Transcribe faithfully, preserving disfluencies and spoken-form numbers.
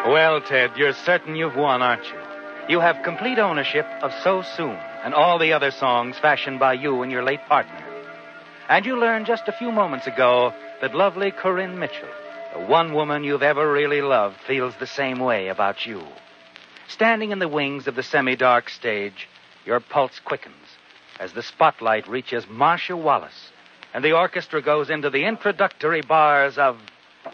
Well, Ted, you're certain you've won, aren't you? You have complete ownership of So Soon and all the other songs fashioned by you and your late partner. And you learned just a few moments ago that lovely Corinne Mitchell, the one woman you've ever really loved, feels the same way about you. Standing in the wings of the semi-dark stage, your pulse quickens as the spotlight reaches Marcia Wallace and the orchestra goes into the introductory bars of